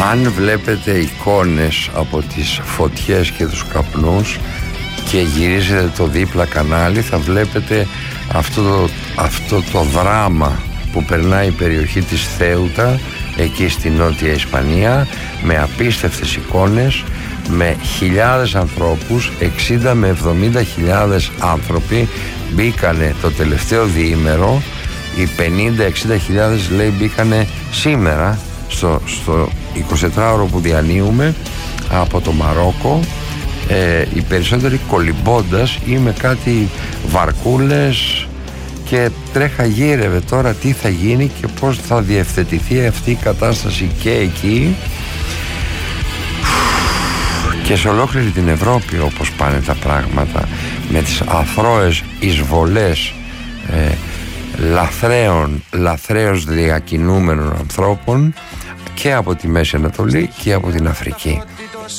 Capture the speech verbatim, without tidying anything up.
Αν βλέπετε εικόνες από τις φωτιές και τους καπνούς και γυρίζετε το δίπλα κανάλι, θα βλέπετε αυτό το, αυτό το δράμα που περνάει η περιοχή της Θέουτα εκεί στη Νότια Ισπανία, με απίστευτες εικόνες, με χιλιάδες ανθρώπους, εξήντα με εβδομήντα χιλιάδες άνθρωποι μπήκανε το τελευταίο διήμερο. Οι πενήντα με εξήντα χιλιάδες λέει μπήκανε σήμερα στο, στο εικοσιτετράωρο που διανύουμε από το Μαρόκο, ε, οι περισσότεροι κολυμπώντας ή με κάτι βαρκούλες, και τρέχα γύρευε τώρα τι θα γίνει και πώς θα διευθετηθεί αυτή η κατάσταση και εκεί και σε ολόκληρη την Ευρώπη, όπως πάνε τα πράγματα με τις αθρώες εισβολές ε, λαθρέων, λαθρέως διακινούμενων ανθρώπων και από τη Μέση Ανατολή και από την Αφρική.